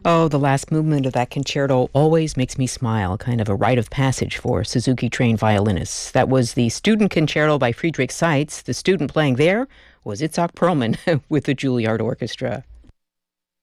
Oh, the last movement of that concerto always makes me smile, kind of a rite of passage for Suzuki-trained violinists. That was the student concerto by Friedrich Seitz. The student playing there was Itzhak Perlman with the Juilliard Orchestra.